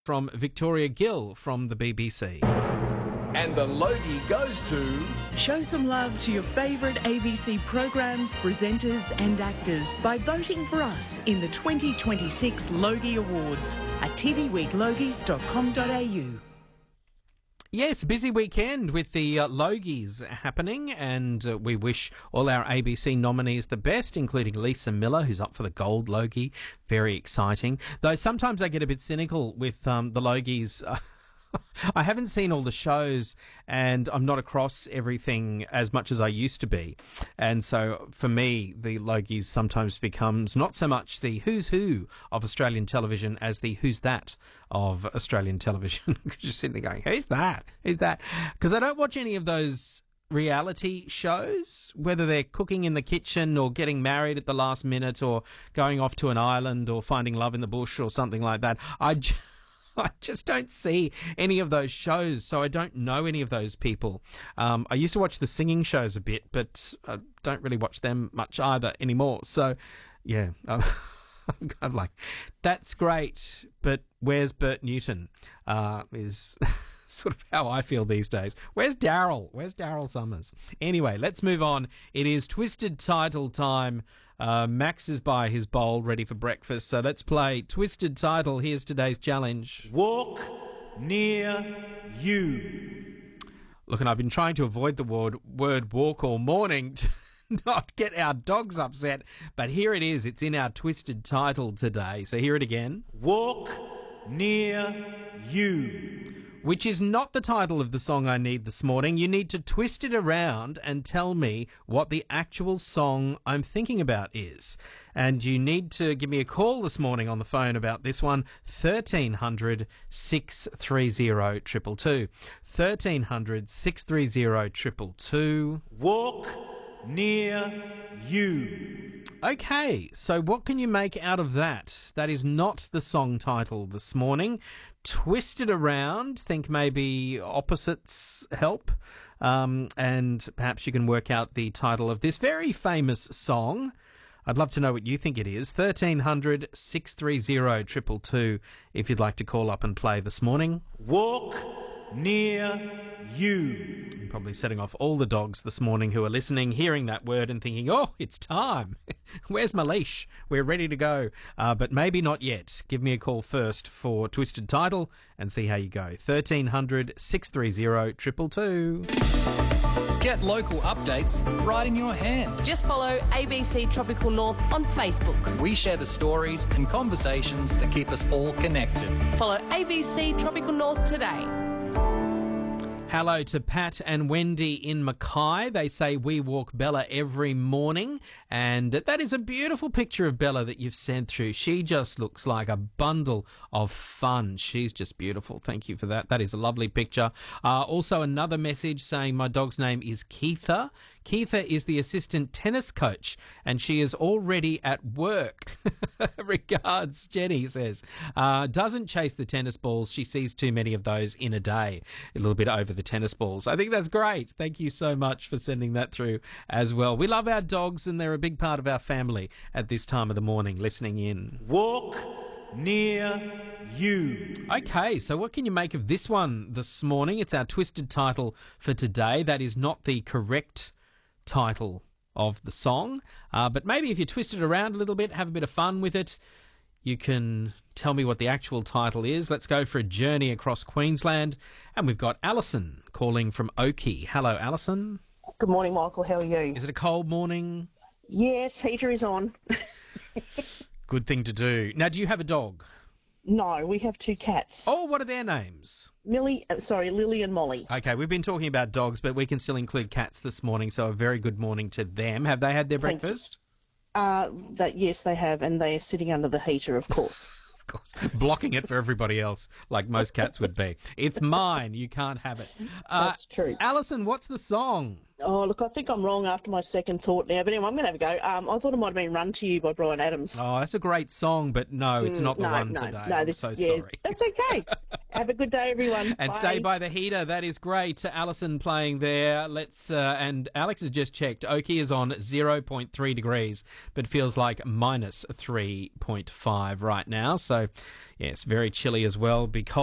from Victoria Gill from the BBC. And the Logie goes to... Show some love to your favourite ABC programs, presenters and actors by voting for us in the 2026 Logie Awards at tvweeklogies.com.au. Yes, busy weekend with the Logies happening, and we wish all our ABC nominees the best, including Lisa Miller, who's up for the Gold Logie. Very exciting. Though sometimes I get a bit cynical with the Logies. I haven't seen all the shows and I'm not across everything as much as I used to be. And so for me, the Logies sometimes becomes not so much the who's who of Australian television as the who's that of Australian television. Because you're sitting there going, who's that? Who's that? Because I don't watch any of those reality shows, whether they're cooking in the kitchen or getting married at the last minute or going off to an island or finding love in the bush or something like that. I just don't see any of those shows, so I don't know any of those people. I used to watch the singing shows a bit, but I don't really watch them much either anymore. So, yeah, I'm kind of like, that's great, but where's Bert Newton? Is sort of how I feel these days. Where's Daryl? Where's Daryl Summers? Anyway, let's move on. It is Twisted Title time. Max is by his bowl, ready for breakfast. So let's play Twisted Title. Here's today's challenge. Walk near you. Look, and I've been trying to avoid the word walk all morning to not get our dogs upset. But here it is. It's in our Twisted Title today. So hear it again. Walk near you. Which is not the title of the song I need this morning. You need to twist it around and tell me what the actual song I'm thinking about is. And you need to give me a call this morning on the phone about this one, 1300 630 222. 1300 630 222. Walk near you. Okay, so what can you make out of that? That is not the song title this morning. Twist it around, think maybe opposites help, and perhaps you can work out the title of this very famous song. I'd love to know what you think it is. 1300 630 222 if you'd like to call up and play this morning. Walk near you. I'm probably setting off all the dogs this morning who are listening, hearing that word and thinking, oh, it's time. Where's my leash? We're ready to go. But maybe not yet. Give me a call first for Twisted Title and see how you go. 1300 630 222. Get local updates right in your hand. Just follow ABC Tropical North on Facebook. We share the stories and conversations that keep us all connected. Follow ABC Tropical North today. Hello to Pat and Wendy in Mackay. They say we walk Bella every morning, and that is a beautiful picture of Bella that you've sent through. She just looks like a bundle of fun. She's just beautiful. Thank you for that. That is a lovely picture. Also another message saying my dog's name is Keitha. Keitha is the assistant tennis coach, and she is already at work. Regards, Jenny says. Doesn't chase the tennis balls. She sees too many of those in a day. A little bit over the tennis balls. I think that's great. Thank you so much for sending that through as well. We love our dogs, and they're a big part of our family at this time of the morning, listening in. Walk near you. Okay, so what can you make of this one this morning? It's our Twisted Title for today. That is not the correct title of the song, but maybe if you twist it around a little bit, have a bit of fun with it, you can tell me what the actual title is. Let's go for a journey across Queensland, and we've got Alison calling from Oakey. Hello, Alison. Good morning, Michael. How are you? Is it a cold morning? Yes, heater is on. Good thing to do. Now, do you have a dog? No, we have two cats. Oh, what are their names? Lily and Molly. Okay, we've been talking about dogs, but we can still include cats this morning, so a very good morning to them. Have they had their breakfast? Yes, they have, and they are sitting under the heater, of course. Of course, blocking it for everybody else, like most cats would be. It's mine, you can't have it. That's true. Alison, what's the song? Oh, look, I think I'm wrong after my second thought now, but anyway, I'm going to have a go. I thought it might have been Run to You by Bryan Adams. Oh, that's a great song, but no, it's not the one today. No, I'm so sorry. That's okay. Have a good day, everyone. And Bye. stay by the heater. That is great. Alison playing there. And Alex has just checked. Oakey is on 0.3 degrees, but feels like minus 3.5 right now. So, yes, very chilly as well. Be cold.